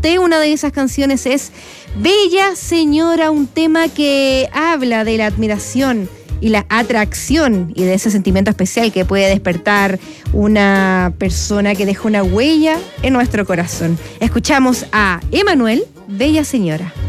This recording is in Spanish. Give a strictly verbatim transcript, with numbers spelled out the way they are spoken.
usted, una de esas canciones es Bella Señora, un tema que habla de la admiración y la atracción y de ese sentimiento especial que puede despertar una persona que deja una huella en nuestro corazón. Escuchamos a Emmanuel, Bella Señora.